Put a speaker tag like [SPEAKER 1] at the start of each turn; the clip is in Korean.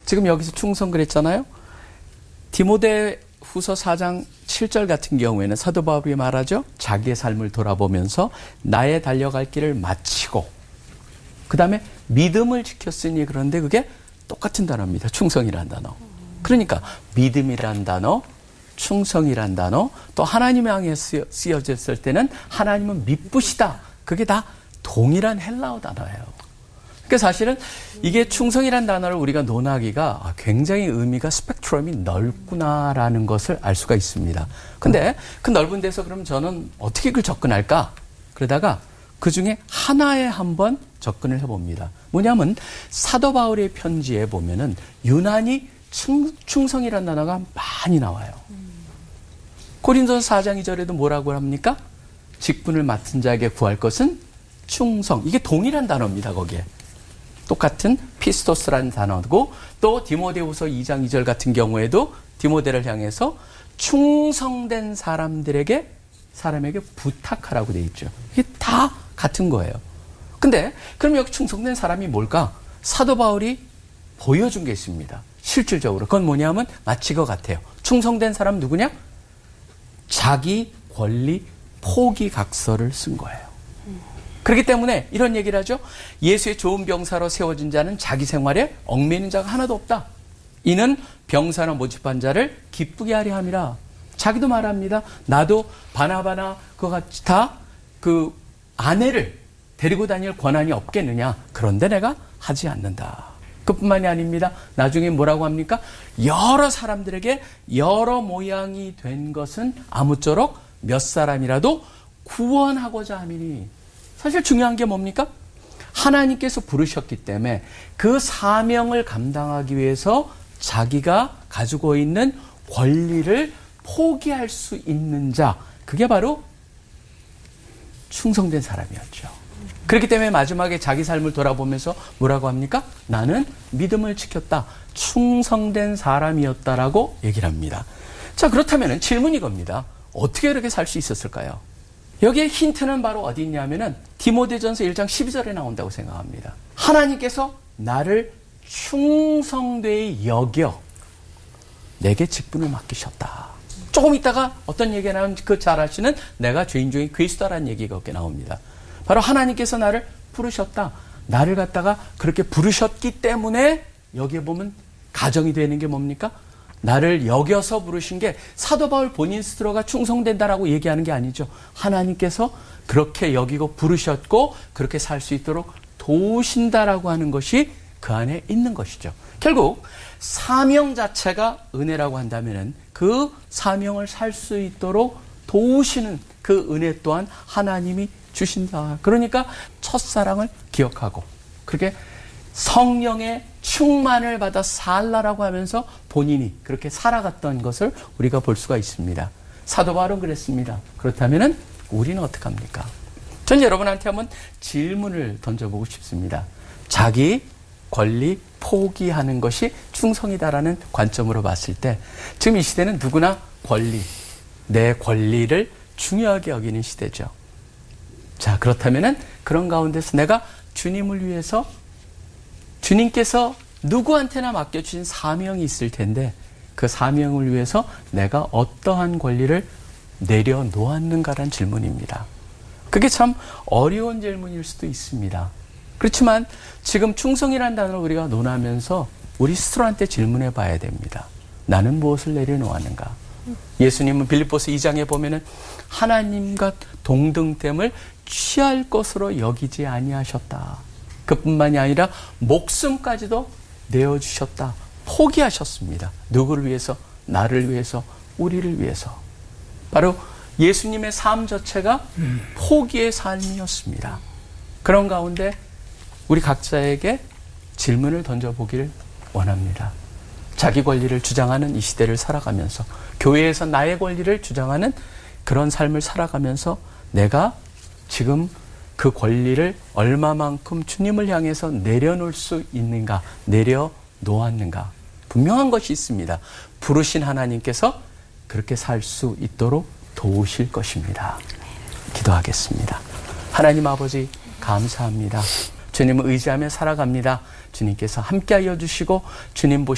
[SPEAKER 1] 지금 여기서 충성 그랬잖아요. 디모데 후서 4장 7절 같은 경우에는 사도 바울이 말하죠. 자기의 삶을 돌아보면서 나의 달려갈 길을 마치고 그 다음에 믿음을 지켰으니, 그런데 그게 똑같은 단어입니다. 충성이라는 단어. 그러니까 믿음이란 단어, 충성이란 단어, 또 하나님을 향해 쓰여졌을 때는 하나님은 미쁘시다. 그게 다 동일한 헬라어 단어예요. 그러니까 사실은 이게 충성이란 단어를 우리가 논하기가 굉장히 의미가 스펙트럼이 넓구나라는 것을 알 수가 있습니다. 근데 그 넓은 데서 그럼 저는 어떻게 그걸 접근할까? 그러다가 그 중에 하나에 한번 접근을 해봅니다. 뭐냐면 사도 바울의 편지에 보면은 유난히 충성이라는 단어가 많이 나와요. 고린도서 4장 2절에도 뭐라고 합니까? 직분을 맡은 자에게 구할 것은 충성. 이게 동일한 단어입니다, 거기에. 똑같은 피스토스라는 단어고, 또 디모데후서 2장 2절 같은 경우에도 디모데를 향해서 충성된 사람에게 부탁하라고 되어 있죠. 이게 다 같은 거예요. 근데 그럼 여기 충성된 사람이 뭘까? 사도 바울이 보여준 게 있습니다. 실질적으로. 그건 뭐냐면 마치 것 같아요. 충성된 사람 누구냐? 자기 권리 포기 각서를 쓴 거예요. 그렇기 때문에 이런 얘기를 하죠. 예수의 좋은 병사로 세워진 자는 자기 생활에 얽매이는 자가 하나도 없다. 이는 병사나 모집한 자를 기쁘게 하려 함이라. 자기도 말합니다. 나도 바나바나 그거 같이 다 그 아내를 데리고 다닐 권한이 없겠느냐. 그런데 내가 하지 않는다. 그뿐만이 아닙니다. 나중에 뭐라고 합니까? 여러 사람들에게 여러 모양이 된 것은 아무쪼록 몇 사람이라도 구원하고자 함이니. 사실 중요한 게 뭡니까? 하나님께서 부르셨기 때문에 그 사명을 감당하기 위해서 자기가 가지고 있는 권리를 포기할 수 있는 자, 그게 바로 충성된 사람이었죠. 그렇기 때문에 마지막에 자기 삶을 돌아보면서 뭐라고 합니까? 나는 믿음을 지켰다. 충성된 사람이었다라고 얘기를 합니다. 자, 그렇다면 질문이 겁니다. 어떻게 그렇게 살 수 있었을까요? 여기에 힌트는 바로 어디 있냐면은 디모데전서 1장 12절에 나온다고 생각합니다. 하나님께서 나를 충성되이 여겨 내게 직분을 맡기셨다. 조금 있다가 어떤 얘기가 나오면 그 잘 아시는 내가 죄인 중에 괴수다라는 얘기가 거기에 나옵니다. 바로 하나님께서 나를 부르셨다. 나를 갖다가 그렇게 부르셨기 때문에 여기에 보면 가정이 되는 게 뭡니까? 나를 여겨서 부르신 게 사도 바울 본인 스스로가 충성된다라고 얘기하는 게 아니죠. 하나님께서 그렇게 여기고 부르셨고 그렇게 살 수 있도록 도우신다라고 하는 것이 그 안에 있는 것이죠. 결국 사명 자체가 은혜라고 한다면은 그 사명을 살 수 있도록 도우시는 그 은혜 또한 하나님이 주신다. 그러니까 첫사랑을 기억하고 그렇게 성령의 충만을 받아 살라라고 하면서 본인이 그렇게 살아갔던 것을 우리가 볼 수가 있습니다. 사도 바울은 그랬습니다. 그렇다면 우리는 어떡합니까? 전 여러분한테 한번 질문을 던져보고 싶습니다. 자기 권리 포기하는 것이 충성이다라는 관점으로 봤을 때 지금 이 시대는 누구나 권리, 내 권리를 중요하게 여기는 시대죠. 자, 그렇다면 그런 가운데서 내가 주님을 위해서 주님께서 누구한테나 맡겨주신 사명이 있을 텐데 그 사명을 위해서 내가 어떠한 권리를 내려놓았는가라는 질문입니다. 그게 참 어려운 질문일 수도 있습니다. 그렇지만 지금 충성이라는 단어를 우리가 논하면서 우리 스스로한테 질문해 봐야 됩니다. 나는 무엇을 내려놓았는가? 예수님은 빌립보서 2장에 보면은 하나님과 동등됨을 취할 것으로 여기지 아니하셨다. 그뿐만이 아니라 목숨까지도 내어주셨다. 포기하셨습니다. 누구를 위해서? 나를 위해서, 우리를 위해서. 바로 예수님의 삶 자체가 포기의 삶이었습니다. 그런 가운데 우리 각자에게 질문을 던져보기를 원합니다. 자기 권리를 주장하는 이 시대를 살아가면서 교회에서 나의 권리를 주장하는 그런 삶을 살아가면서 내가 지금 그 권리를 얼마만큼 주님을 향해서 내려놓을 수 있는가, 내려놓았는가. 분명한 것이 있습니다. 부르신 하나님께서 그렇게 살 수 있도록 도우실 것입니다. 기도하겠습니다. 하나님 아버지 감사합니다. 주님을 의지하며 살아갑니다. 주님께서 함께하여 주시고 주님